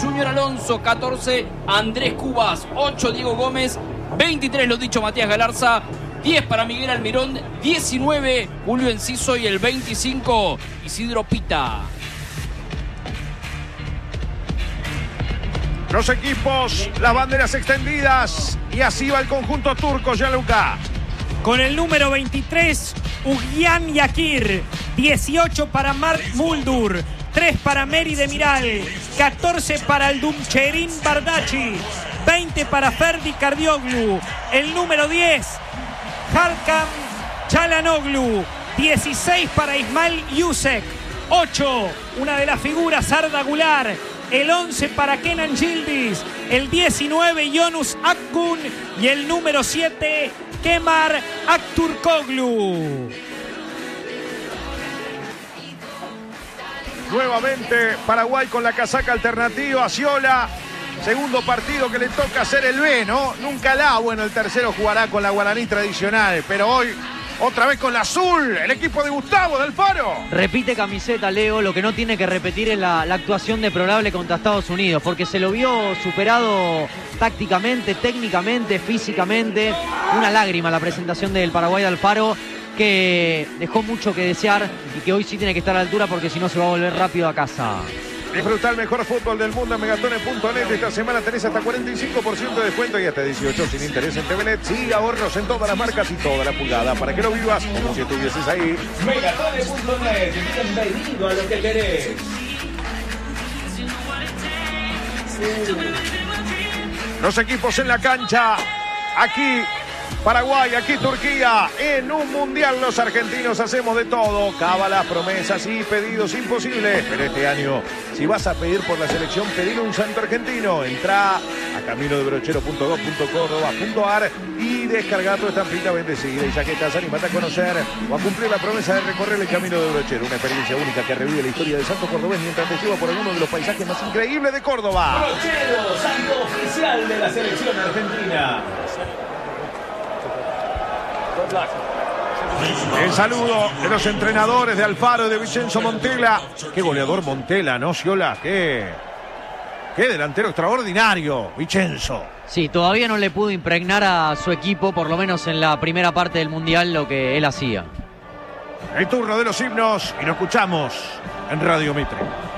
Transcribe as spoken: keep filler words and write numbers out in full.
Junior Alonso. catorce, Andrés Cubas. ocho, Diego Gómez. veintitrés, lo dicho, Matías Galarza. diez para Miguel Almirón. diecinueve, Julio Enciso. Y el veinticinco, Isidro Pita. Los equipos, las banderas extendidas. Y así va el conjunto turco, Gianluca. Con el número veintitrés, Ugyán Yakir. dieciocho para Mark Muldur. tres para Meri Demiral. catorce para el Dumcherin Bardacci. veinte para Ferdi Kardioglu. El número diez, Harkam Çalhanoğlu. dieciséis para Ismail Yusek. ocho, una de las figuras, Arda Güler. El once para Kenan Yildiz. El diecinueve, Yunus Akgün. Y el número siete, Kemal Aktürkoğlu. Nuevamente Paraguay con la casaca alternativa. Sciolà, segundo partido que le toca hacer el B, ¿no? Nunca el A. Bueno, el tercero jugará con la guaraní tradicional, pero hoy otra vez con la azul, el equipo de Gustavo de Alfaro. Repite camiseta, Leo. Lo que no tiene que repetir es la, la actuación deplorable contra Estados Unidos, porque se lo vio superado tácticamente, técnicamente, físicamente. Una lágrima la presentación del Paraguay de Alfaro, que dejó mucho que desear y que hoy sí tiene que estar a la altura, porque si no se va a volver rápido a casa. Disfruta el mejor fútbol del mundo en Megatones punto net. Esta semana tenés hasta cuarenta y cinco por ciento de descuento y hasta dieciocho sin interés en T V N T. Sí, ahorros en todas las marcas y toda la pulgada para que lo vivas como si estuvieses ahí. Megatones punto net. Bienvenido a lo que querés. Los equipos en la cancha. Aquí Paraguay, aquí Turquía. En un mundial los argentinos hacemos de todo. Cábalas, promesas y pedidos imposibles. Pero este año, si vas a pedir por la selección, pedir un santo argentino. Entrá a camino de brochero punto gov punto córdoba punto ar y descarga tu estampita bendecida. Y ya que estás, animate a conocer o a cumplir la promesa de recorrer el camino de Brochero. Una experiencia única que revive la historia del santo cordobés mientras te lleva por alguno de los paisajes más increíbles de Córdoba. Brochero, santo oficial de la selección argentina. El saludo de los entrenadores de Alfaro y de Vicenzo Montella. Qué goleador Montella, ¿no, Sciolà? Qué, qué delantero extraordinario, Vicenzo. Sí, todavía no le pudo impregnar a su equipo, por lo menos en la primera parte del Mundial, lo que él hacía. El turno de los himnos y lo escuchamos en Radio Mitre.